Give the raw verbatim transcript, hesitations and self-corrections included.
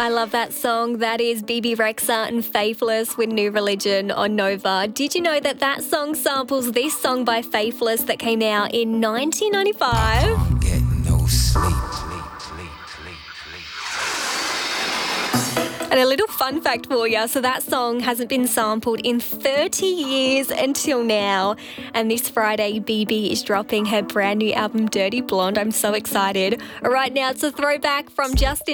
I love that song. That is Bebe Rexha and Faithless with New Religion on Nova. Did you know that that song samples this song by Faithless that came out in nineteen ninety-five? I'm getting no sleep. And a little fun fact for you, so that song hasn't been sampled in thirty years until now. And this Friday, Bebe is dropping her brand new album, Dirty Blonde. I'm so excited. Right now, it's a throwback from Justin